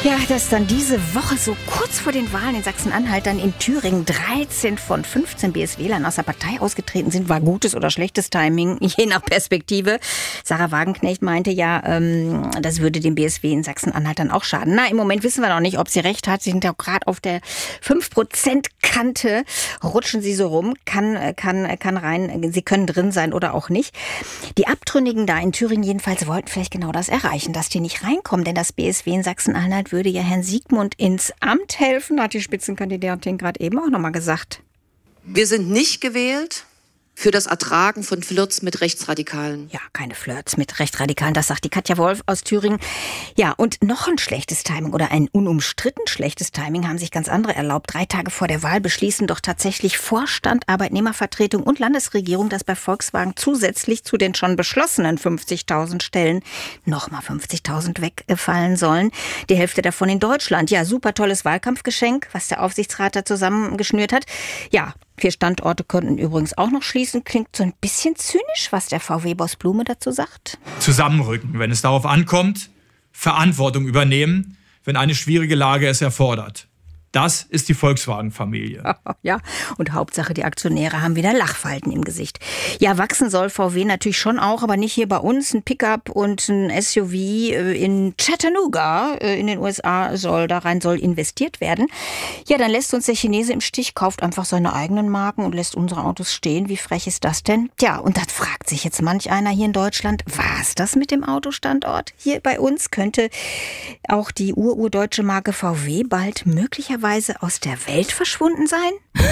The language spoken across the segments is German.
Ja, dass dann diese Woche so kurz vor den Wahlen in Sachsen-Anhalt dann in Thüringen 13 von 15 BSWlern aus der Partei ausgetreten sind, war gutes oder schlechtes Timing, je nach Perspektive. Sarah Wagenknecht meinte ja, das würde dem BSW in Sachsen-Anhalt dann auch schaden. Na, im Moment wissen wir noch nicht, ob sie recht hat. Sie sind ja gerade auf der 5%-Kante, rutschen sie so rum, kann rein, sie können drin sein oder auch nicht. Die Abtrünnigen da in Thüringen jedenfalls wollten vielleicht genau das erreichen, dass die nicht reinkommen, denn das BSW in Sachsen-Anhalt würde ja Herrn Siegmund ins Amt helfen, hat die Spitzenkandidatin gerade eben auch nochmal gesagt. Wir sind nicht gewählt für das Ertragen von Flirts mit Rechtsradikalen. Ja, keine Flirts mit Rechtsradikalen, das sagt die Katja Wolf aus Thüringen. Ja, und noch ein schlechtes Timing oder ein unumstritten schlechtes Timing haben sich ganz andere erlaubt. 3 Tage vor der Wahl beschließen doch tatsächlich Vorstand, Arbeitnehmervertretung und Landesregierung, dass bei Volkswagen zusätzlich zu den schon beschlossenen 50.000 Stellen nochmal 50.000 wegfallen sollen. Die Hälfte davon in Deutschland. Ja, super tolles Wahlkampfgeschenk, was der Aufsichtsrat da zusammengeschnürt hat. Ja, 4 Standorte könnten übrigens auch noch schließen. Klingt so ein bisschen zynisch, was der VW-Boss Blume dazu sagt. Zusammenrücken, wenn es darauf ankommt, Verantwortung übernehmen, wenn eine schwierige Lage es erfordert. Das ist die Volkswagen-Familie. Ja, und Hauptsache, die Aktionäre haben wieder Lachfalten im Gesicht. Ja, wachsen soll VW natürlich schon auch, aber nicht hier bei uns. Ein Pickup und ein SUV in Chattanooga in den USA soll investiert werden. Ja, dann lässt uns der Chinese im Stich, kauft einfach seine eigenen Marken und lässt unsere Autos stehen. Wie frech ist das denn? Tja, und das fragt sich jetzt manch einer hier in Deutschland. War's das mit dem Autostandort? Hier bei uns könnte auch die urdeutsche Marke VW bald möglicherweise aus der Welt verschwunden sein?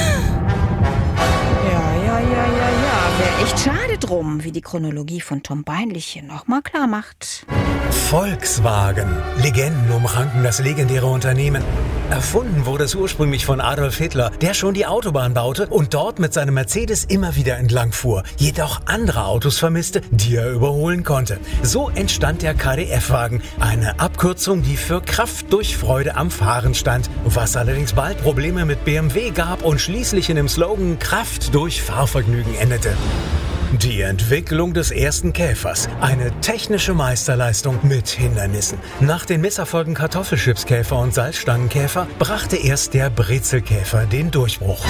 Ja. Wäre echt schade drum, wie die Chronologie von Tom Beinlich hier nochmal klar macht. Volkswagen. Legenden umranken das legendäre Unternehmen. Erfunden wurde es ursprünglich von Adolf Hitler, der schon die Autobahn baute und dort mit seinem Mercedes immer wieder entlang fuhr, jedoch andere Autos vermisste, die er überholen konnte. So entstand der KdF-Wagen, eine Abkürzung, die für Kraft durch Freude am Fahren stand, was allerdings bald Probleme mit BMW gab und schließlich in dem Slogan Kraft durch Fahrvergnügen endete. Die Entwicklung des ersten Käfers. Eine technische Meisterleistung mit Hindernissen. Nach den Misserfolgen Kartoffelchipskäfer und Salzstangenkäfer brachte erst der Brezelkäfer den Durchbruch.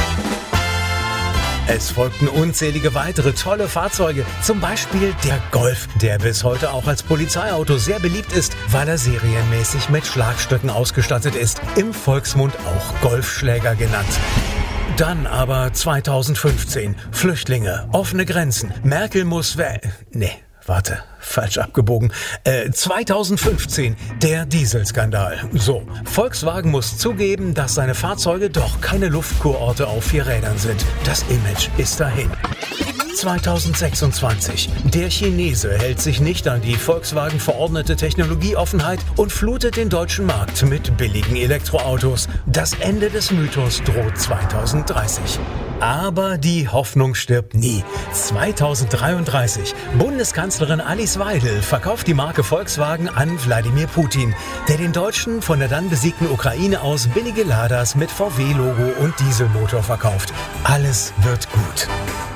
Es folgten unzählige weitere tolle Fahrzeuge, zum Beispiel der Golf, der bis heute auch als Polizeiauto sehr beliebt ist, weil er serienmäßig mit Schlagstöcken ausgestattet ist, im Volksmund auch Golfschläger genannt. Dann aber 2015. Flüchtlinge, offene Grenzen. Merkel muss falsch abgebogen. 2015, der Dieselskandal. So, Volkswagen muss zugeben, dass seine Fahrzeuge doch keine Luftkurorte auf 4 Rädern sind. Das Image ist dahin. 2026. Der Chinese hält sich nicht an die Volkswagen verordnete Technologieoffenheit und flutet den deutschen Markt mit billigen Elektroautos. Das Ende des Mythos droht 2030. Aber die Hoffnung stirbt nie. 2033. Bundeskanzlerin Alice Weidel verkauft die Marke Volkswagen an Wladimir Putin, der den Deutschen von der dann besiegten Ukraine aus billige Ladas mit VW-Logo und Dieselmotor verkauft. Alles wird gut.